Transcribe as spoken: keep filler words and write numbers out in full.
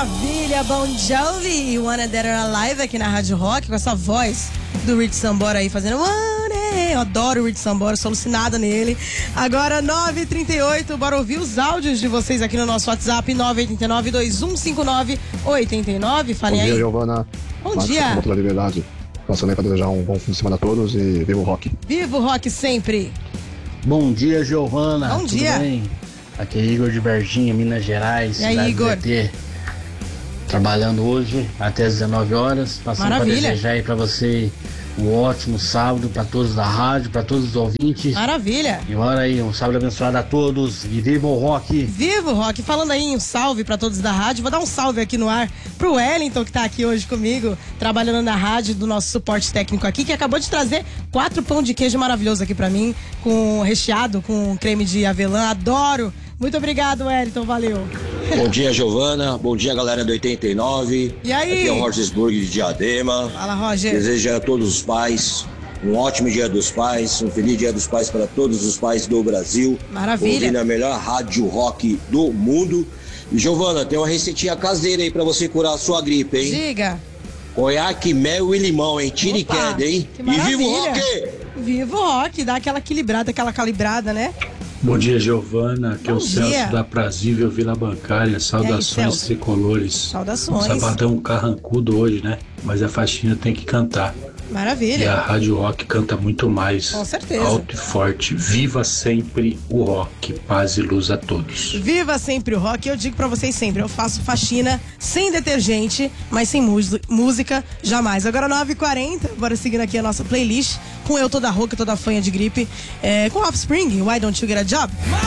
Maravilha, Bon Jovi, Wanna Dead or Alive aqui na Rádio Rock, com essa voz do Rich Sambora aí fazendo Wanna. Eu adoro o Rich Sambora, sou alucinada nele. Agora nove e trinta e oito, bora ouvir os áudios de vocês aqui no nosso WhatsApp nove oito nove, dois um cinco nove, oito nove. Falem aí. Bom dia, Giovana. Bom Marcos, dia. da Liberdade. Passando aí pra desejar um bom fim de semana a todos e viva o rock. Viva o rock sempre. Bom dia, Giovana. Bom Tudo dia. bem? Aqui é Igor de Varginha, Minas Gerais. E aí, cidade Igor? do E T. Trabalhando hoje até as dezenove horas. Passando para Maravilha. desejar aí para você um ótimo sábado, para todos da rádio, para todos os ouvintes. Maravilha. E bora aí, um sábado abençoado a todos. E viva o rock. Viva o rock. Falando aí um salve pra todos da rádio. Vou dar um salve aqui no ar pro Wellington, que tá aqui hoje comigo, trabalhando na rádio, do nosso suporte técnico aqui, que acabou de trazer quatro pão de queijo maravilhoso aqui pra mim, com recheado, com creme de avelã. Adoro. Muito obrigado, Wellington. Valeu. Bom dia, Giovana. Bom dia, galera do oitenta e nove. E aí? Aqui é o Rogersburg de Diadema. Fala, Roger. Desejo a todos os pais um ótimo Dia dos Pais, um feliz Dia dos Pais para todos os pais do Brasil. Maravilha. Ouvindo a melhor rádio rock do mundo. E, Giovana, tem uma receitinha caseira aí para você curar a sua gripe, hein? Diga. Conhaque, mel e limão, hein? Tira e Opa, queda, hein? que E viva o maravilha. rock! Viva o rock. Dá aquela equilibrada, aquela calibrada, né? Bom dia, Giovana. Aqui é o Bom Celso dia. da Aprazível Vila Bancária. Saudações Celso? tricolores. Saudações. Sabadão carrancudo hoje, né? Mas a faxina tem que cantar. E Maravilha. a Rádio Rock canta muito mais. Com certeza. Alto e forte. Viva sempre o rock. Paz e luz a todos. Viva sempre o rock. Eu digo pra vocês sempre, eu faço faxina sem detergente, mas sem mus- música, jamais. Agora nove e quarenta, bora seguindo aqui a nossa playlist, com eu toda rouca, toda fanha de gripe, é, com Offspring, Why Don't You Get a Job?